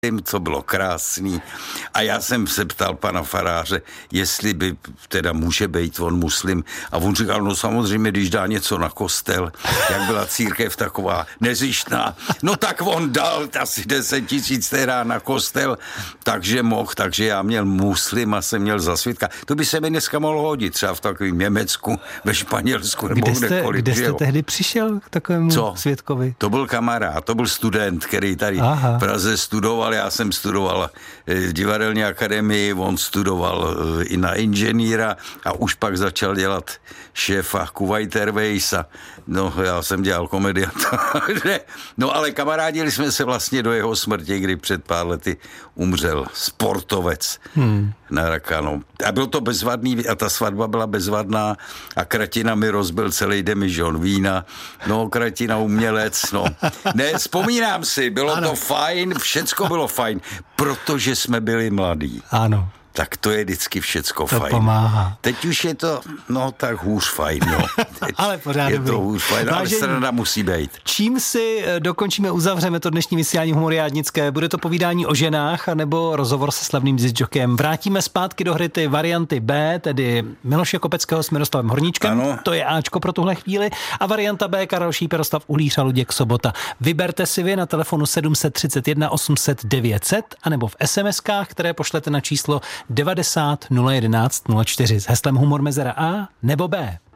co bylo krásný. A já jsem se ptal pana faráře, jestli by teda může být on muslim. A on říkal, no samozřejmě, když dá něco na kostel, jak byla církev taková nezištná, no tak on dal asi 10 000 teda na kostel, takže já měl muslim a jsem měl za svědka. To by se mi dneska mohlo hodit, třeba v takovém Německu, ve Španělsku nebo kdekoliv. Kde jste tehdy přišel k takovému svědkovi? To byl kamarád, to byl student, který tady v Praze studoval. Já jsem studoval v divadelní akademii, on studoval i na inženýra a už pak začal dělat šéfa Kuwait Airways a no, já jsem dělal komedianta. No ale kamarádili jsme se vlastně do jeho smrti, kdy před pár lety umřel sportovec na raka. No. A bylo to bezvadný a ta svatba byla bezvadná a Kratina mi rozbil celý demižon vína. No, Kratina umělec, no. Ne, vzpomínám si, bylo to fajn, všecko bylo fajn, protože jsme byli mladí. Ano. Tak to je vždycky všecko to fajn. Pomáhá. Teď už je to, no tak hůř fajn, no. Ale pořád je dobrý. To hůř fajn, ale strana musí být. Čím si dokončíme, uzavřeme to dnešní vysílání Humory Jádnické? Bude to povídání o ženách, anebo rozhovor se slavným discjokem? Vrátíme zpátky do hry ty varianty B, tedy Miloše Kopeckého s Miroslavem Horníčkem. Ano. To je Ačko pro tuhle chvíli. A varianta B, Karel Šíp, Jaroslav Uhlíř a Luděk Sobota. Vyberte si vy na telefonu 731 800 900 anebo v SMS-kách, které pošlete na číslo 90 011 04 s heslem Humor mezera A nebo B.